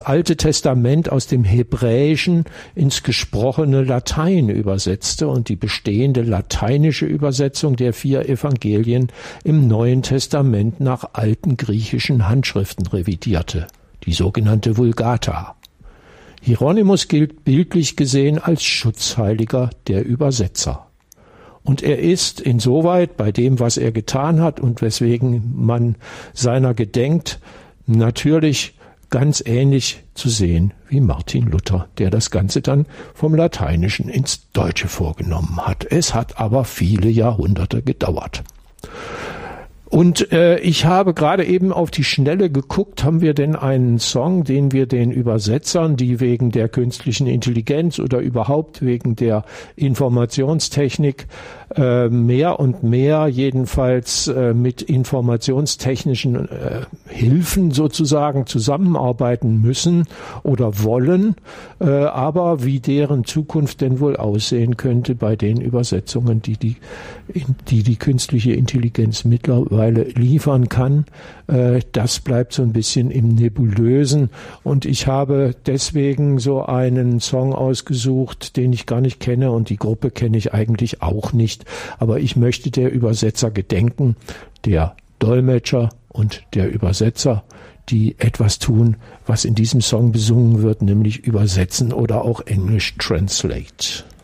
Alte Testament aus dem Hebräischen ins gesprochene Latein übersetzte und die bestehende lateinische Übersetzung der 4 Evangelien im Neuen Testament nach alten griechischen Handschriften revidierte, die sogenannte Vulgata. Hieronymus gilt bildlich gesehen als Schutzheiliger der Übersetzer. Und er ist insoweit bei dem, was er getan hat und weswegen man seiner gedenkt, natürlich ganz ähnlich zu sehen wie Martin Luther, der das Ganze dann vom Lateinischen ins Deutsche vorgenommen hat. Es hat aber viele Jahrhunderte gedauert. Und ich habe gerade eben auf die Schnelle geguckt, haben wir denn einen Song, den wir den Übersetzern, die wegen der künstlichen Intelligenz oder überhaupt wegen der Informationstechnik mehr und mehr jedenfalls mit informationstechnischen Hilfen sozusagen zusammenarbeiten müssen oder wollen, aber wie deren Zukunft denn wohl aussehen könnte bei den Übersetzungen, die künstliche Intelligenz mittlerweile liefern kann, das bleibt so ein bisschen im Nebulösen. Und ich habe deswegen so einen Song ausgesucht, den ich gar nicht kenne und die Gruppe kenne ich eigentlich auch nicht. Aber ich möchte der Übersetzer gedenken, der Dolmetscher und der Übersetzer, die etwas tun, was in diesem Song besungen wird, nämlich übersetzen oder auch Englisch translate.